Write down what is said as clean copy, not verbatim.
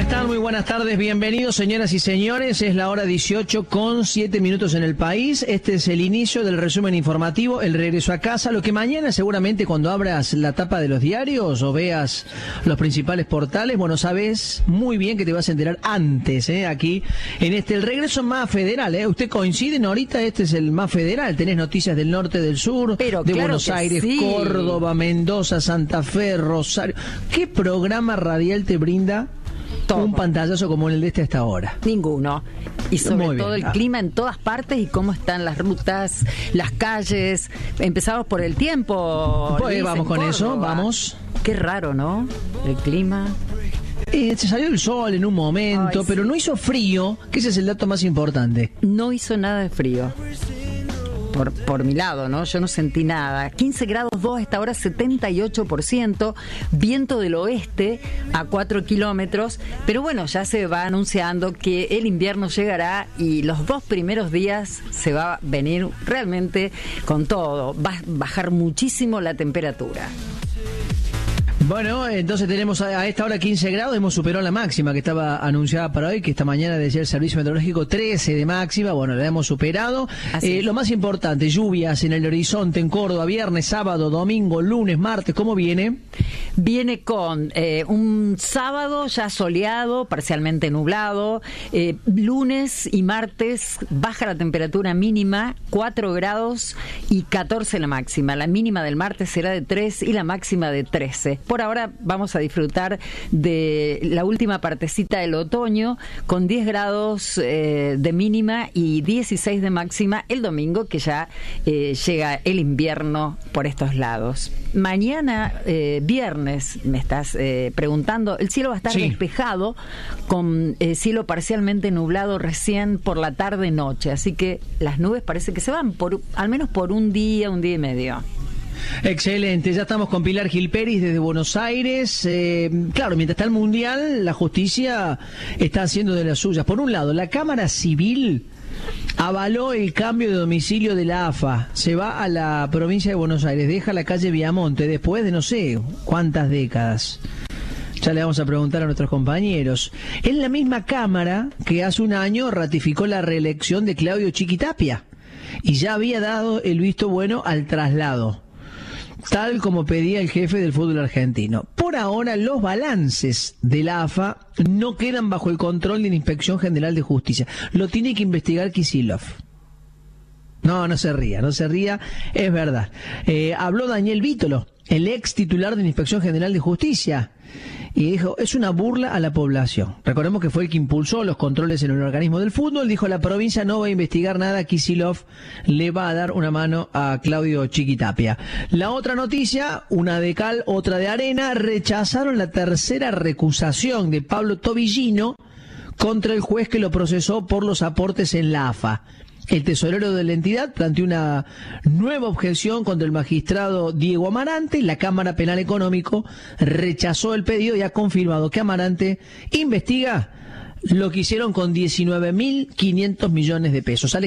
están? Muy buenas tardes, bienvenidos señoras y señores, es la hora 18 con 7 minutos en el país. Este es el inicio del resumen informativo, el regreso a casa, lo que mañana seguramente cuando abras la tapa de los diarios o veas los principales portales, bueno, sabes muy bien que te vas a enterar antes, aquí en el regreso más federal, Usted coincide, ahorita este es el más federal, tenés noticias del norte, del sur, pero de claro Buenos Aires, sí. Córdoba, Mendoza, Santa Fe, Rosario. ¿Qué programa radial te brinda todo un pantallazo como el de este hasta ahora? Ninguno. Y sobre Muy todo bien. El clima en todas partes y cómo están las rutas, las calles. Empezamos por el tiempo. Pues Luis, vamos en con Córdoba. eso, vamos. Qué raro, ¿no? El clima. Se salió el sol en un momento, Ay, pero sí. no hizo frío, que ese es el dato más importante. No hizo nada de frío. Por mi lado, ¿no? Yo no sentí nada. 15 grados 2, esta hora 78%, viento del oeste a 4 kilómetros, pero bueno, ya se va anunciando que el invierno llegará y los 2 primeros días se va a venir realmente con todo. Va a bajar muchísimo la temperatura. Bueno, entonces tenemos a esta hora 15 grados, hemos superado la máxima que estaba anunciada para hoy, que esta mañana decía el Servicio Meteorológico 13 de máxima, bueno, la hemos superado. Lo más importante, lluvias en el horizonte en Córdoba, viernes, sábado, domingo, lunes, martes, ¿cómo viene? Viene con un sábado ya soleado, parcialmente nublado, lunes y martes baja la temperatura mínima, 4 grados y 14 la máxima. La mínima del martes será de 3 y la máxima de 13. Por ahora vamos a disfrutar de la última partecita del otoño con 10 grados de mínima y 16 de máxima el domingo, que ya llega el invierno por estos lados. Mañana, viernes, me estás preguntando, el cielo va a estar despejado con cielo parcialmente nublado recién por la tarde-noche, así que las nubes parece que se van al menos por un día y medio. Excelente, ya estamos con Pilar Gilperis desde Buenos Aires. Claro, mientras está el Mundial, la justicia está haciendo de las suyas. Por un lado, la Cámara Civil avaló el cambio de domicilio de la AFA. Se va a la provincia de Buenos Aires, deja la calle Viamonte después de no sé cuántas décadas. Ya le vamos a preguntar a nuestros compañeros. Es la misma Cámara que hace un año ratificó la reelección de Claudio Chiquitapia y ya había dado el visto bueno al traslado, tal como pedía el jefe del fútbol argentino. Por ahora, los balances de la AFA no quedan bajo el control de la Inspección General de Justicia. Lo tiene que investigar Kicillof. No se ría, es verdad. Habló Daniel Vítolo, el ex titular de la Inspección General de Justicia, y dijo, es una burla a la población. Recordemos que fue el que impulsó los controles en el organismo del fútbol. Dijo, la provincia no va a investigar nada, Kicillof le va a dar una mano a Claudio Chiquitapia. La otra noticia, una de cal, otra de arena, rechazaron la tercera recusación de Pablo Tobillino contra el juez que lo procesó por los aportes en la AFA. El tesorero de la entidad planteó una nueva objeción contra el magistrado Diego Amarante. La Cámara Penal Económico rechazó el pedido y ha confirmado que Amarante investiga lo que hicieron con 19.500 millones de pesos.